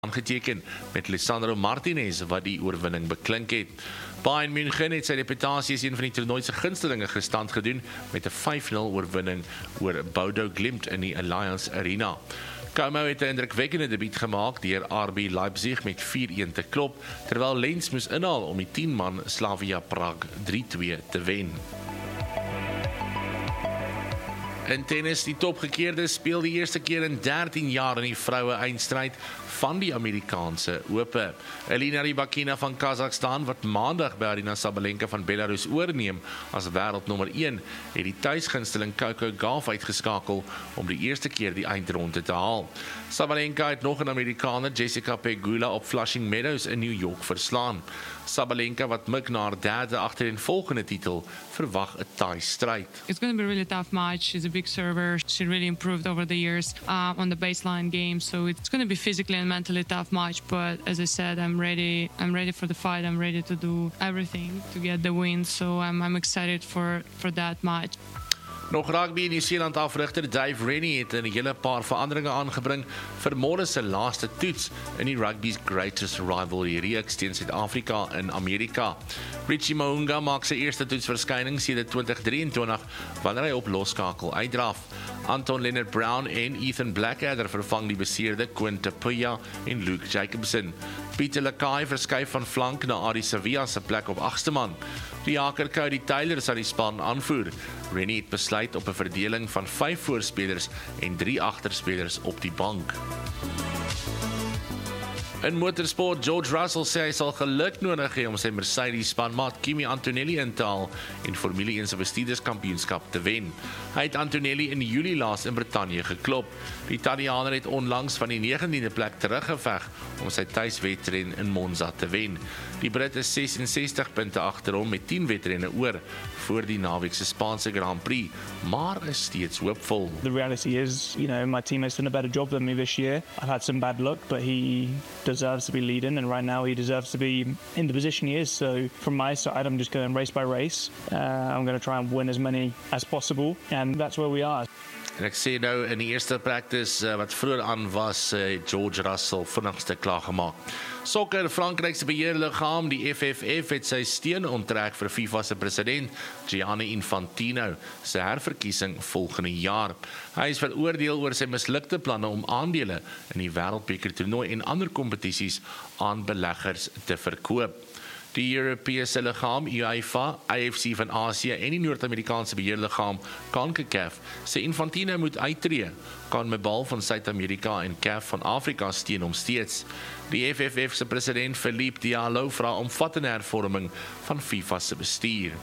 aangeteken met Lisandro Martinez wat die oorwinning beklink het. Bayern München het sy reputasie as een van die toernooi se gunstelinge gestand gedoen met 'n 5-0 oorwinning oor Bodo Glimt in die Allianz Arena. Como het 'n indrukwekkende debuut gemaak deur RB Leipzig met 4-1 te klop, terwyl Lens moes inhaal om die 10-man Slavia Prague 3-2 te wen. In tennis, die topgekeerde speel die eerste keer in 13 jaar in die vroue eindstryd van die Amerikaanse Ope. Elina Rybakina van Kazakhstan, wat maandag by Aryna Sabalenka van Belarus oorneem as wêreldnommer 1, het die tuisgunsteling Coco Gauff uitgeskakel om die eerste keer die eindronde te haal. Sabalenka het nog 'n Amerikaner, Jessica Pegula, op Flushing Meadows in New York verslaan. Sabalenka, wat mik na haar derde agtereenvolgende titel, verwag 'n taai stryd. It's going to be a really tough match. She's a big server. She really improved over the years on the baseline game. So it's going to be physically and mentally tough match. But as I said, I'm ready. I'm ready for the fight. I'm ready to do everything to get the win. So I'm excited for that match. Nog rugby, Nieu-Seeland afrigter Dave Rennie het 'n hele paar veranderinge aangebring vir môre se laaste toets in die rugby's greatest rivalry reeks teen Suid-Afrika in Amerika. Richie Mo'unga maak sy eerste toetsverskyning sedert 2023 wanneer hy op losskakel uitdraf. Anton Leonard Brown en Ethan Blackadder vervang die beseerde Quinta Puya en Luke Jacobson. Pieter Lakai verskuif van flank na Adi Sevilla se plek op 8ste man. Die jaker Cody Taylor sal die span aanvoer. Rennie het besluit op 'n verdeling van 5 voorspelers en 3 agterspelers op die bank. In motorsport, George Russell sê hy sal geluk nodig hê om sy Mercedes-spanmaat Kimi Antonelli in te haal en Formule 1 se bestuurderskampioenskap te wen. Hy het Antonelli in Julie laas in Brittanje geklop. Die Italiaaner het onlangs van die 19de plek teruggeveg om sy tuiswedren in Monza te wen. Die Brit is 66 punte agter hom met 10 wedrenne oor voor die naweek se Spaanse Grand Prix, maar is steeds hoopvol. The reality is, my team has done a better job than me this year. I've had some bad luck, but he deserves to be leading, and right now he deserves to be in the position he is. So from my side, I'm just going race by race. I'm going to try and win as many as possible, and that's where we are. En ek sê nou, in die eerste practice wat vroeër aan was, George Russell vinnigste klaargemaak. Sokker, Frankryk se beheerliggaam, die FFF, het sy steun onttrek vir FIFA se president, Gianni Infantino, se herverkiesing volgende jaar. Hy is veroordeel oor sy mislukte planne om aandele in die Wêreldbeker toernooi en ander kompetisies aan beleggers te verkoop. Die Europese liggaam, UEFA, AFC van Asië en die Noord-Amerikaanse beheerliggaam, CONCACAF, sê Infantino moet uittreë, CONMEBOL van Suid-Amerika en CAF van Afrika steun hom steeds. Die FFF se president Philippe Diallo vra omvattende hervorming van FIFA se bestuur.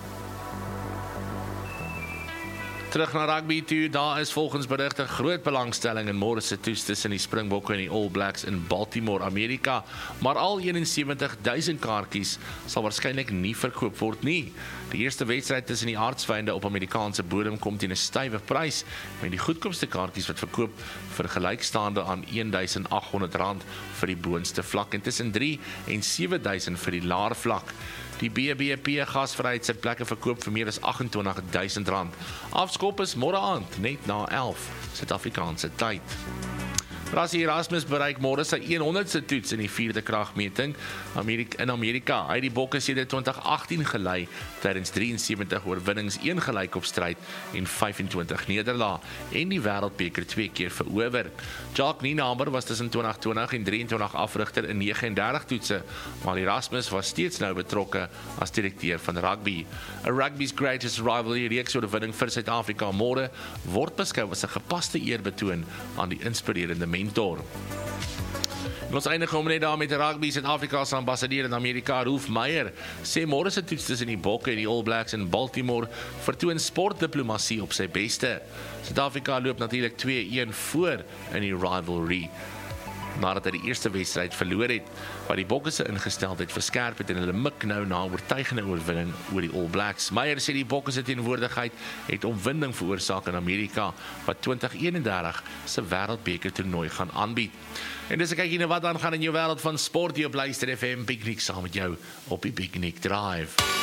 Terug na rugby toe, daar is volgens berigte groot belangstelling in môre se toets tussen die Springbokke en die All Blacks in Baltimore, Amerika, maar al 71,000 kaartjies sal waarskynlik nie verkoop word nie. Die eerste wedstryd tussen die aardsvyande op Amerikaanse bodem kom teen 'n stywe prys, met die goedkoopste kaartjies wat verkoop vergelykstaande aan R1,800 vir die boonste vlak en tussen 3 en 7,000 vir die laer vlak. Die BBP gasvryheid sit plekke verkoop vir meer as R28,000. Afskop is môre aand, net na 11 Suid-Afrikaanse tyd. Rassie Erasmus bereik môre sy 100ste toets in die 4de kragmeting in Amerika. Hy het die Bokke sedert 2018 gelei tydens 73 oorwinnings, 1 gelykopstryd en 25 nederlae en die Wêreldbeker 2 keer verower. Jacques Nienaber was tussen 2020 en 23 afrigter in 39 toetse, maar Erasmus was steeds nou betrokke as direkteur van rugby. 'n Rugby's greatest rivalry reeks oorwinning vir Suid-Afrika môre word beskou as 'n gepaste eerbetoon aan die inspirerende mentor. En ons eindig om net daar met rugby. Suid-Afrika se ambassadeur in Amerika, Rolf Meyer, sê môre se toets tussen die Bokke en die All Blacks in Baltimore vertoon sportdiplomasie op sy beste. Suid-Afrika loop natuurlik 2-1 voor in die rivalry, nadat hy die eerste wedstryd verloor het, waar die Bokke se ingesteldheid verskerp het en hulle mik nou na oortuigende oorwinning oor die All Blacks. Meyer sê die Bokke se teenwoordigheid het opwinding veroorsaak in Amerika, wat 2031 se Wêreldbeker toernooi gaan aanbied. En dis ek kyk wat aangaan in jou wêreld van sport, jy op Luister FM, Piknik saam met jou op die Piknik Drive.